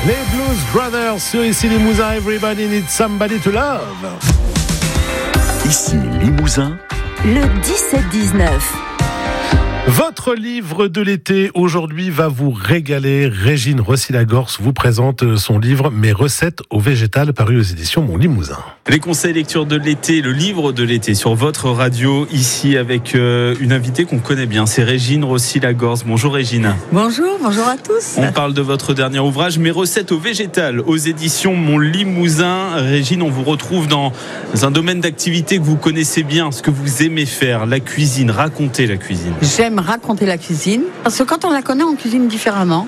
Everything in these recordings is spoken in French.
Les Blues Brothers sur Ici Limousin, Everybody Needs Somebody to Love. Ici Limousin, le 17-19. Votre livre de l'été aujourd'hui va vous régaler. Régine Rossi-Lagorce vous présente son livre Mes recettes au végétal, paru aux éditions Mon Limousin. Les conseils lecture de l'été, le livre de l'été sur votre radio, ici avec une invitée qu'on connaît bien, c'est Régine Rossi-Lagorce. Bonjour Régine. Bonjour à tous. On parle de votre dernier ouvrage, Mes recettes au végétal, aux éditions Mon Limousin. Régine, on vous retrouve dans un domaine d'activité que vous connaissez bien, ce que vous aimez faire, la cuisine. Racontez la cuisine. J'aime raconter la cuisine, parce que quand on la connaît, on cuisine différemment.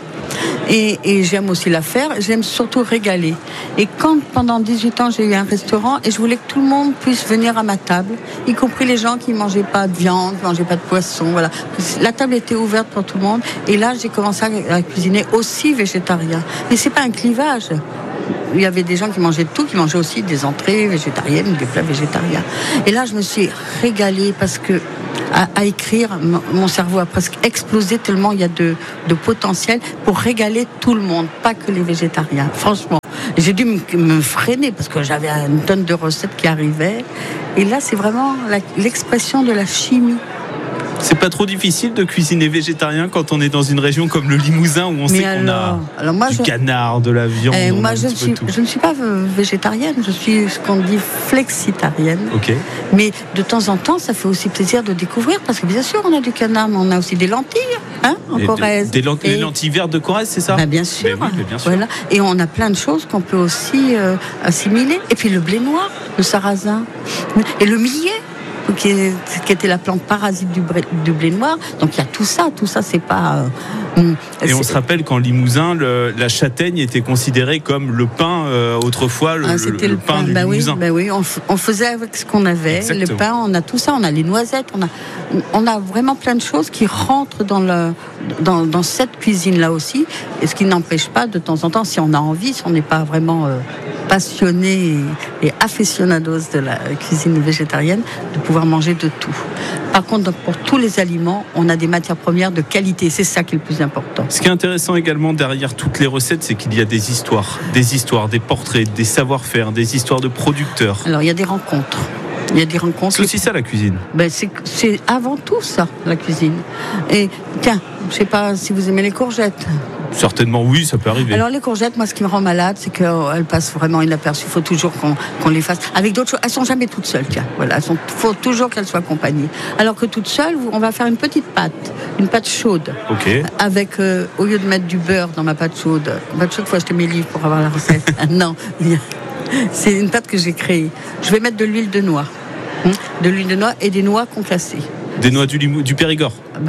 Et j'aime aussi la faire, j'aime surtout régaler. Et quand pendant 18 ans j'ai eu un restaurant et je voulais que tout le monde puisse venir à ma table, y compris les gens qui ne mangeaient pas de viande, qui ne mangeaient pas de poisson, voilà. La table était ouverte pour tout le monde et là j'ai commencé à cuisiner aussi végétarien. Mais c'est pas un clivage. Il y avait des gens qui mangeaient de tout, qui mangeaient aussi des entrées végétariennes, des plats végétariens. Et là je me suis régalée parce que à écrire, mon cerveau a presque explosé tellement il y a de potentiel pour régaler tout le monde, pas que les végétariens. Franchement, j'ai dû me freiner parce que j'avais une tonne de recettes qui arrivaient. Et là, c'est vraiment l'expression de la chimie. C'est pas trop difficile de cuisiner végétarien quand on est dans une région comme le Limousin où on sait qu'on a du canard, de la viande. Moi, je ne suis pas végétarienne, je suis ce qu'on dit flexitarienne. Okay. Mais de temps en temps, ça fait aussi plaisir de découvrir parce que bien sûr, on a du canard, mais on a aussi des lentilles en Corrèze. Les lentilles vertes de Corrèze, c'est ça ? Bien sûr. Mais oui, bien sûr. Voilà. Et on a plein de choses qu'on peut aussi assimiler. Et puis le blé noir, le sarrasin et le millet. Qui était la plante parasite du blé noir. Donc il y a tout ça c'est pas... Et on se rappelle qu'en Limousin, la châtaigne était considérée comme le pain autrefois, le pain du Limousin. Oui, on faisait avec ce qu'on avait. Exactement. Le pain, on a tout ça, on a les noisettes, on a vraiment plein de choses qui rentrent dans cette cuisine-là aussi. Et ce qui n'empêche pas, de temps en temps, si on a envie, si on n'est pas vraiment passionné et aficionados de la cuisine végétarienne, de pouvoir manger de tout. Par contre, pour tous les aliments, on a des matières premières de qualité. C'est ça qui est le plus important. Ce qui est intéressant également derrière toutes les recettes, c'est qu'il y a des histoires, des portraits, des savoir-faire, des histoires de producteurs. Alors, il y a des rencontres. C'est aussi ça la cuisine. C'est avant tout ça, la cuisine. Et tiens, je ne sais pas si vous aimez les courgettes. Certainement oui, ça peut arriver. Alors les courgettes, moi ce qui me rend malade, c'est qu'elles passent vraiment inaperçues. Il faut toujours qu'on les fasse avec d'autres choses. Elles sont jamais toutes seules, tiens. Voilà, faut toujours qu'elles soient accompagnées. Alors que toutes seules, on va faire une petite pâte, une pâte chaude. Ok. Avec au lieu de mettre du beurre dans ma pâte chaude, faut acheter mes livres pour avoir la recette. Non, c'est une pâte que j'ai créée. Je vais mettre de l'huile de noix, et des noix concassées. Des noix du Périgord.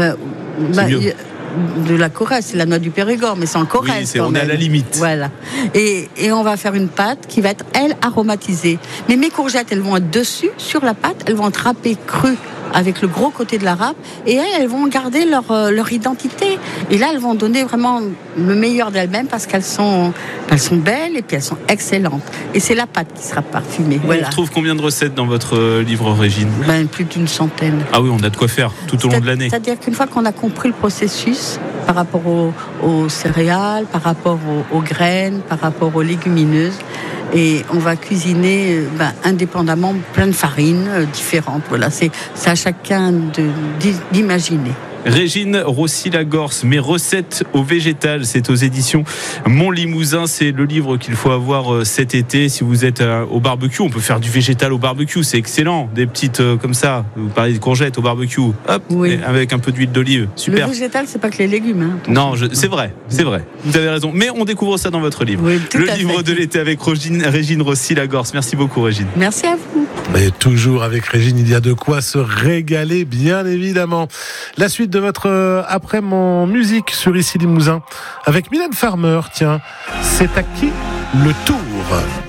De la Corrèze, c'est la noix du Périgord, mais c'est en Corrèze. Oui, on est à la limite. Voilà. Et on va faire une pâte qui va être, elle, aromatisée. Mais mes courgettes, elles vont être dessus, sur la pâte, elles vont être râpées crues avec le gros côté de la râpe, et elles vont garder leur identité. Et là, elles vont donner vraiment le meilleur d'elles-mêmes parce qu'elles sont belles et puis elles sont excellentes. Et c'est la pâte qui sera parfumée. On retrouve combien de recettes dans votre livre, Régine ? Plus d'une centaine. Ah oui, on a de quoi faire tout au long de l'année. C'est-à-dire qu'une fois qu'on a compris le processus, par rapport aux céréales, par rapport aux graines, par rapport aux légumineuses, et on va cuisiner indépendamment plein de farines différentes. Voilà, c'est à chacun d'imaginer. Régine Rossi-Lagorce, Mes recettes au végétal, c'est aux éditions Mon Limousin. C'est le livre qu'il faut avoir cet été. Si vous êtes au barbecue, on peut faire du végétal au barbecue, c'est excellent. Des petites comme ça, vous parlez de courgettes au barbecue, hop, oui. Avec un peu d'huile d'olive, super. Le végétal, c'est pas que les légumes. Non, c'est vrai, vous avez raison. Mais on découvre ça dans votre livre. Oui, le livre de l'été avec Régine Rossi-Lagorce. Merci beaucoup, Régine. Merci à vous. Mais toujours avec Régine, il y a de quoi se régaler, bien évidemment. La suite de votre après-mon musique sur Ici Limousin avec Mylène Farmer. Tiens, c'est à qui le tour ?